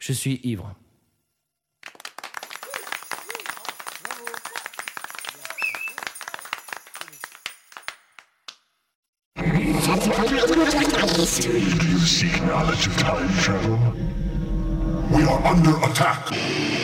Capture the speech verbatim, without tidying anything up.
Je suis ivre. Do you seek knowledge of time travel? We are under attack!